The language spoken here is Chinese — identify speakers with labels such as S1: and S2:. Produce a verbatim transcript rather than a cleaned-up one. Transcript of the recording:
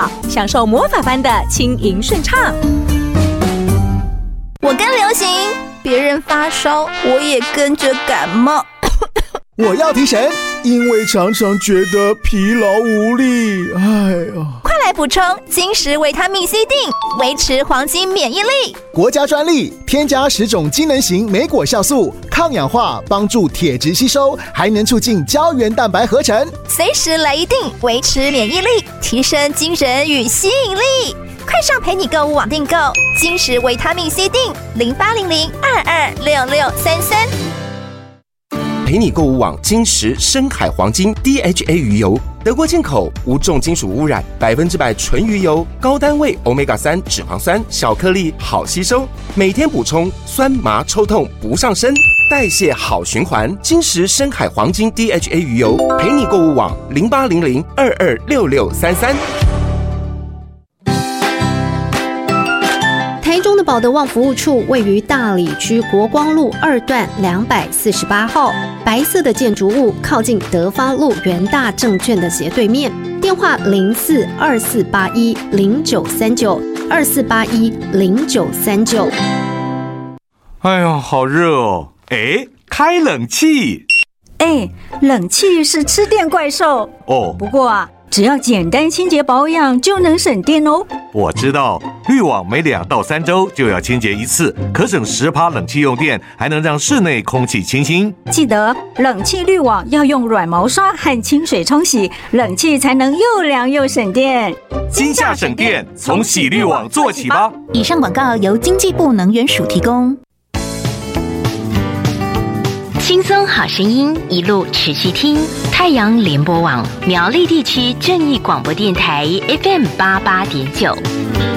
S1: 享受魔法般的轻盈顺畅。
S2: 我跟流行，别人发烧，我也跟着感冒。
S3: 我要提神，因为常常觉得疲劳无力。哎呀，
S2: 快来补充金石维他命 C 锭，维持黄金免疫力。
S3: 国家专利，添加十种机能型莓果酵素，抗氧化，帮助铁质吸收，还能促进胶原蛋白合成。
S2: 随时来一锭，维持免疫力，提升精神与吸引力。快上陪你购物网订购金石维他命 C 锭，零八零零二二六六三三。
S4: 陪你购物网金石深海黄金 D H A 鱼油，德国进口，无重金属污染，百分之百纯鱼油，高单位 欧米伽三 脂肪酸，小颗粒好吸收，每天补充，酸麻抽痛不上身，代谢好循环。金石深海黄金 D H A 鱼油，陪你购物网零八零零二二六六三三。
S5: 台中的保德旺服务处位于大里区国光路二段两百四十八号，白色的建筑物靠近德发路元大证券的斜对面，电话零四二四八一零九三九二四八一零九三九。
S6: 哎呀，好热哦！哎，开冷气。
S7: 哎，冷气是吃电怪兽
S6: 哦。
S7: 不过啊，只要简单清洁保养就能省电哦。
S6: 我知道，滤网每两到三周就要清洁一次，可省十趴冷气用电，还能让室内空气清新。
S7: 记得冷气滤网要用软毛刷和清水冲洗，冷气才能又凉又省电。
S6: 今夏省电，从洗滤网做起吧。
S2: 以上广告由经济部能源署提供。
S8: 轻松好声音，一路持续听。太阳联播网苗栗地区正义广播电台 F M 八八点九。